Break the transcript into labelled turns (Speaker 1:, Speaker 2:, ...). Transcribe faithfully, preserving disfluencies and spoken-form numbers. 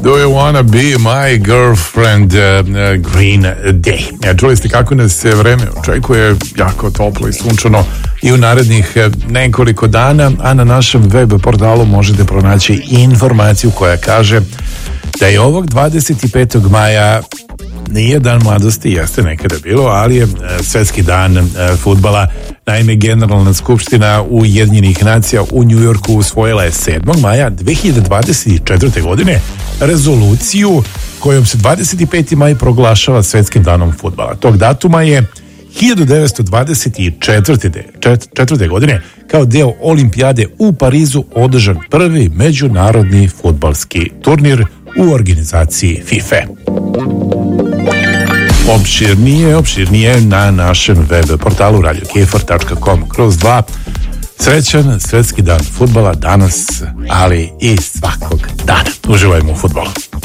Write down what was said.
Speaker 1: Do you wanna be my girlfriend? uh, Green Day. Čuli ste kako nas se vreme očekuje, jako toplo i sunčano i u narednih nekoliko dana, a na našem web portalu možete pronaći informaciju koja kaže da je ovog dvadeset petog maja nije dan mladosti, jeste nekada bilo, ali je svetski dan fudbala. Naime, Generalna skupština Ujedinjenih nacija u Njujorku usvojila je sedmog maja dve hiljade dvadeset četvrte. godine rezoluciju kojom se dvadeset peti maj proglašava svetskim danom fudbala. Tog datuma je hiljadu devetsto dvadeset četvrte. godine kao deo olimpijade u Parizu održan prvi međunarodni fudbalski turnir u organizaciji FIFA. Opširnije, opširnije na našem web portalu radio kefor tačka com kroz dva. Srećan svetski dan fudbala danas, ali i svakog dana. Uživajmo u fudbalu.